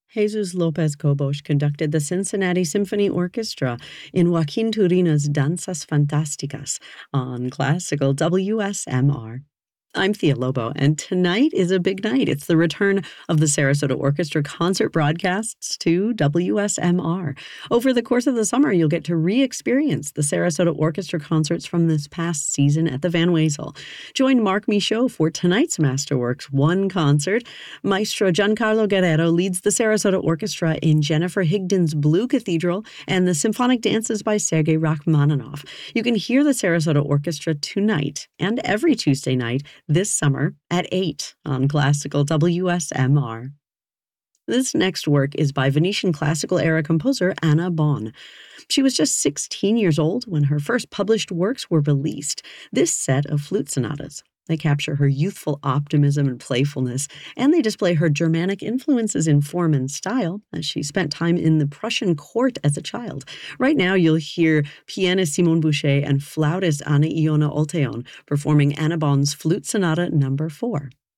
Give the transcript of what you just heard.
Jesus Lopez Cobos conducted the Cincinnati Symphony Orchestra in Joaquin Turina's Danzas Fantásticas on classical WSMR. I'm Thea Lobo, and tonight is a big night. It's the return of the Sarasota Orchestra concert broadcasts to WSMR. Over the course of the summer, you'll get to re-experience the Sarasota Orchestra concerts from this past season at the Van Wezel. Join Mark Michaud for tonight's Masterworks One concert. Maestro Giancarlo Guerrero leads the Sarasota Orchestra in Jennifer Higdon's Blue Cathedral and the symphonic dances by Sergei Rachmaninoff. You can hear the Sarasota Orchestra tonight and every Tuesday night this summer at 8 on classical WSMR. This next work is by Venetian classical-era composer Anna Bonn. She was just 16 years old when her first published works were released. This set of flute sonatas. They capture her youthful optimism and playfulness, and they display her Germanic influences in form and style, as she spent time in the Prussian court as a child. Right now, you'll hear pianist Simone Boucher and flautist Anna Iona Olteon performing Anna Bonn's Flute Sonata No. 4.